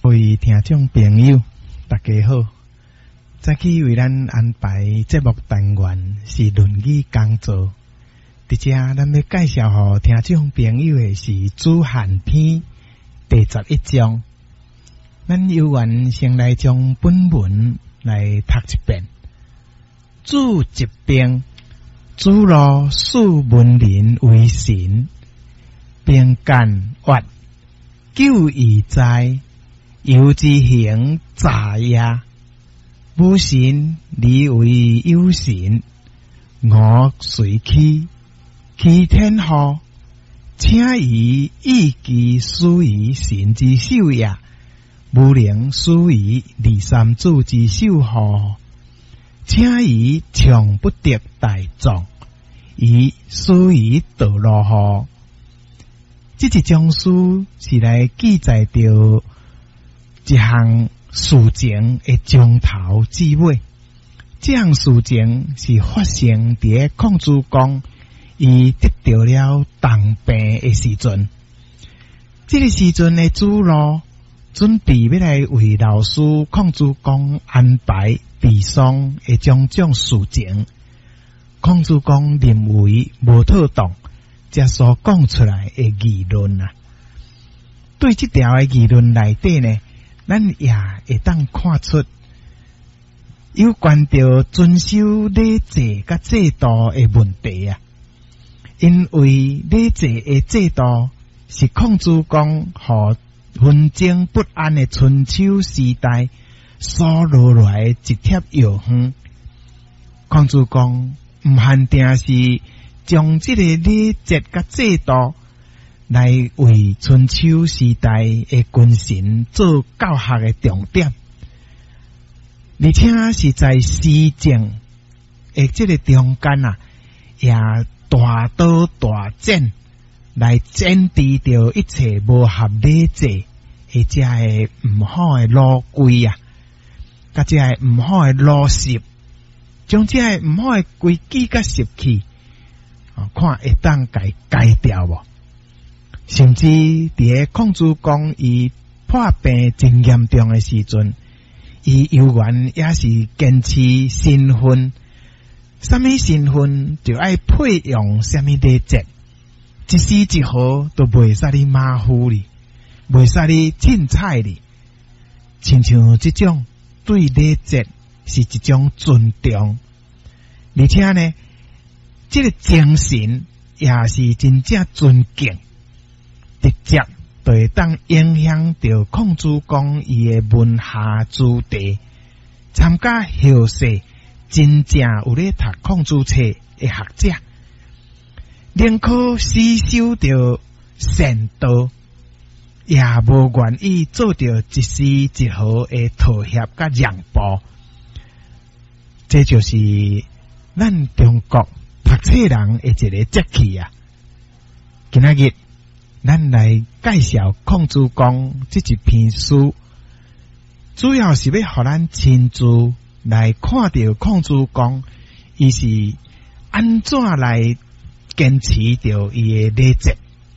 各位听众朋友，大家好。早起为咱安排节目单元是论语讲座，伫遮咱要介绍互听众朋友的是子罕篇第11章。咱有缘先来将本文来读一遍。子疾病，子路视文人为神，并干曰：久矣哉！由之行诈也。吾神礼为有神，我随其天乎？请以意其属于神之手也，吾能属于二三子之手乎？请以从不得大众，以属于道路乎？这一章诗是来记载着一项事情的从头至尾。这项事情是发生伫孔子公伊得到了重病的时阵。这个时阵的子路准备要来为老师孔子公安排治丧的种种事情。孔子公认为无妥当，才所讲出来的议论啊。对这条的议论内底呢，咱也会当看出有关着遵守礼制甲制度的问题啊。因为礼制的制度是孔子公和纷争不安的春秋时代所落来的一帖药方。孔子公毋限定是将这个礼节甲制度来为春秋时代的君臣做教学的重点，而且是在施政的这个中间啊，也大刀大剪来剪除掉一切无合礼制或者的毋好的路规啊，甲这个毋好的路习，将这个毋好的规矩甲习气，看会当改掉无？甚至伫孔子公伊破病真严重的时阵，伊犹原也是坚持身份，什么身份就爱配用什么礼节，一丝一毫都袂使你马虎哩，袂使你凊彩哩。亲像这种对礼节是一种尊重，而且呢，这个精神也是真正尊敬。直接就会当影响到孔子公伊的文下子弟，参加后世真正有咧读孔子册的学者，宁可死守着善道，也无愿意做着一丝一毫的妥协甲让步。这就是咱中国读册人的一个节气啊！今仔日咱来介绍孔子公这一篇书，主要是要互咱亲自来看到孔子公伊是安怎来坚持着伊的礼节。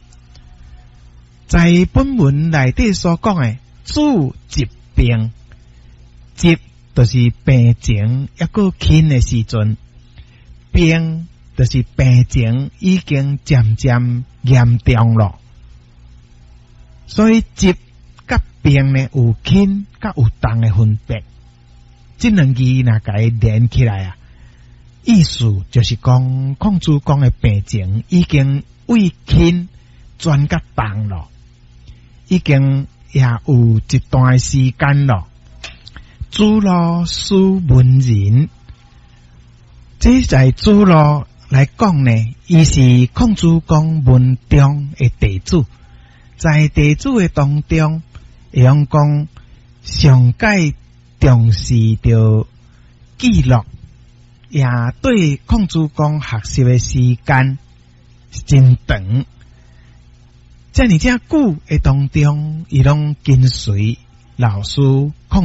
在本文内底所讲的子疾病，疾就是病情抑个轻的时阵，病就是病情已经渐渐严重了。所以疾甲病呢有轻甲有重的分别，这两字若甲伊连起来啊，意思就是讲孔子公的病情已经为轻转甲重了，已经也有一段时间了。子路视文人，这在子路来讲呢，伊是孔子公文中的弟子。在弟子的当中，会用讲上界重视着记录，也对孔子公学习的时间真长。这尔久的当中，伊拢跟随老师孔